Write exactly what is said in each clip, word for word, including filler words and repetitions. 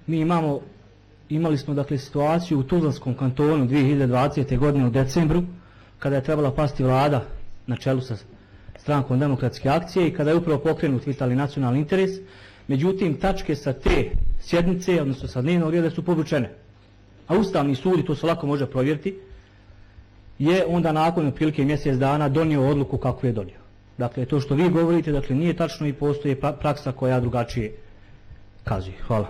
Mi imamo, imali smo dakle situaciju u Tuzlanskom kantonu dvije hiljade dvadesete. godine u decembru, kada je trebala pasti vlada na čelu sa strankom Demokratske akcije i kada je upravo pokrenut vitalni nacionalni interes. Međutim, tačke sa te sjednice, odnosno sa dnevnog reda, su povučene. A Ustavni sud, i to se lako može provjeriti, je onda nakon otprilike mjesec dana donio odluku kako je donio. Dakle, to što vi govorite, dakle, nije tačno i postoji praksa koja drugačije kazuje. Hvala.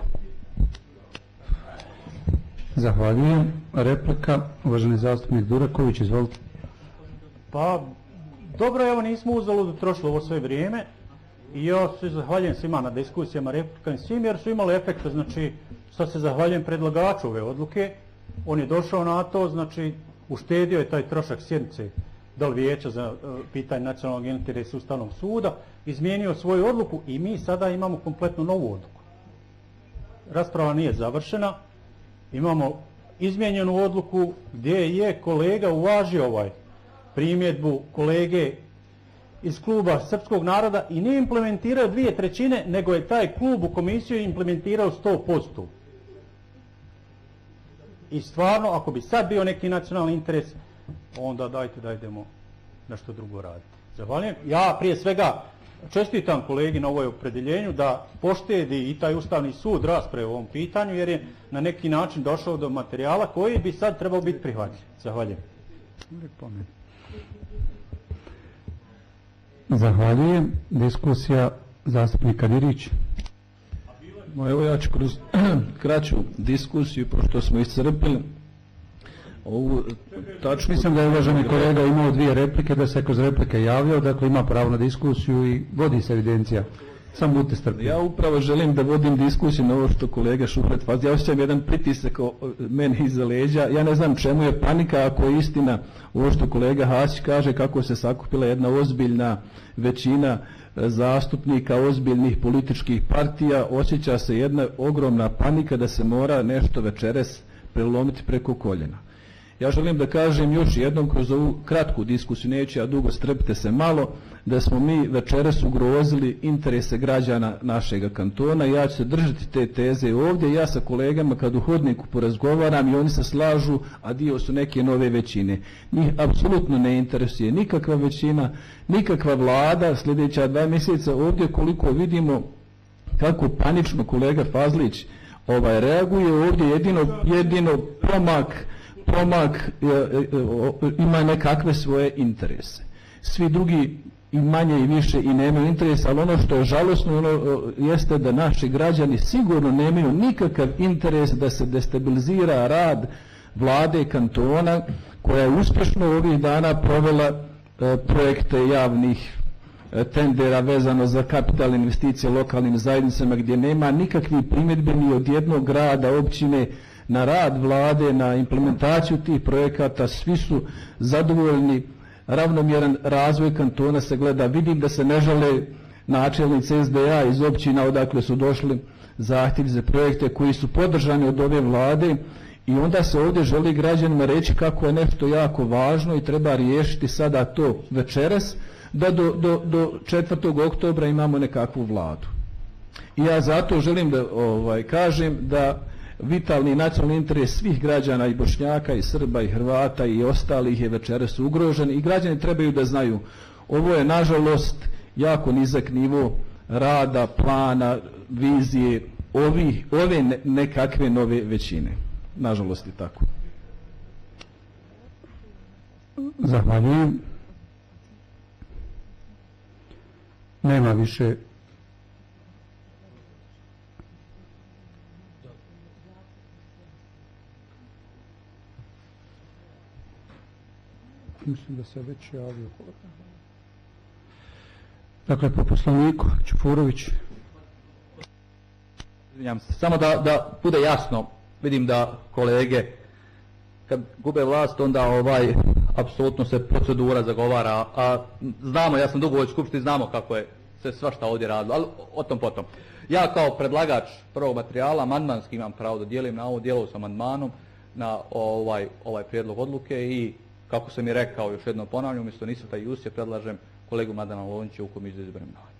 Zahvaljujem. Replika, uvaženi zastupnik Duraković, izvolite. Pa, dobro, evo nismo uzalud trošili ovo sve vrijeme i ja se zahvaljujem svima na diskusijama, replikama i svim, jer su imali efekta, znači, sad se zahvaljujem predlagaču ove odluke, on je došao na to, znači, uštedio je taj trošak sjednice dal vijeća za uh, pitanje nacionalnog interesa Ustavnog suda, izmijenio svoju odluku i mi sada imamo kompletnu novu odluku. Rasprava nije završena, imamo izmijenjenu odluku gdje je kolega uvažio ovaj primjedbu kolege iz kluba Srpskog naroda i nije implementirao dvije trećine, nego je taj klub u komisiju implementirao sto posto. I stvarno, ako bi sad bio neki nacionalni interes, onda dajte da idemo nešto drugo raditi. Zahvaljujem. Ja prije svega čestitam kolegi na ovoj opredeljenju da poštedi i taj Ustavni sud rasprave o ovom pitanju, jer je na neki način došao do materijala koji bi sad trebao biti prihvatljiv. Zahvaljujem. Zahvaljujem. Diskusija zastupnika Dirić. Evo ja ću kroz kraću diskusiju, pošto smo iscrpili ovu tačku. Mislim da je uvaženi kolega imao dvije replike, da se kroz replike javljao, dakle ima pravo na diskusiju i vodi se evidencija. Samo budite strpljivi. Ja upravo želim da vodim diskusiju na ovo što kolega Šuhret fazi. Ja osjećam jedan pritisak meni iza leđa. Ja ne znam čemu je panika, ako je istina ovo što kolega Hasić kaže, kako se sakupila jedna ozbiljna većina zastupnika ozbiljnih političkih partija, osjeća se jedna ogromna panika da se mora nešto večeras prelomiti preko koljena. Ja želim da kažem još jednom kroz ovu kratku diskusiju, neću ja dugo, strpite se malo, da smo mi večeras ugrozili interese građana našeg kantona. Ja ću se držati te teze ovdje, ja sa kolegama kad u hodniku porazgovaram i oni se slažu, a dio su neke nove većine. Njih apsolutno ne interesuje nikakva većina, nikakva vlada sljedeća dva mjeseca. Ovdje koliko vidimo kako panično kolega Fazlić ovaj reaguje, ovdje jedino, jedino pomak pomak e, e, ima nekakve svoje interese. Svi drugi i manje i više i nemaju interesa, ali ono što je žalosno ono, jeste da naši građani sigurno nemaju nikakav interes da se destabilizira rad vlade kantona, koja je uspješno ovih dana provela e, projekte javnih e, tendera vezano za kapitalne investicije lokalnim zajednicama, gdje nema nikakvih primjedbi ni od jednog grada, općine, na rad vlade, na implementaciju tih projekata. Svi su zadovoljni, ravnomjeran razvoj kantona se gleda. Vidim da se ne žale načelnici S D A iz općina odakle su došli zahtjevi za projekte koji su podržani od ove vlade, i onda se ovdje želi građanima reći kako je nešto jako važno i treba riješiti sada to večeras, da do, do, do četvrtog oktobra imamo nekakvu vladu. I ja zato želim da ovaj, kažem da vitalni nacionalni interes svih građana, i Bošnjaka, i Srba, i Hrvata, i ostalih je večeras ugrožen, i građani trebaju da znaju, ovo je nažalost jako nizak nivo rada, plana, vizije ovih, ove ne, nekakve nove većine. Nažalost je tako. Zahvaljujem. Nema više mislim da se već javio. Dakle, po poslovniku, Čufurović. Samo da, da bude jasno, vidim da kolege kad gube vlast, onda ovaj apsolutno se procedura zagovara, a znamo, ja sam dugo u ovoj skupštini, znamo kako je se svašta ovdje radilo, ali o tom potom. Ja kao predlagač prvog materijala, amandmanski imam pravo da dijelim na ovo, djelao sam amandmanom na ovaj, ovaj prijedlog odluke, i kako sam i rekao, još jednom ponavljam, umjesto Nisveta Jusija predlažem kolegu Madana Lončića u komisiju za izbor imenovanja.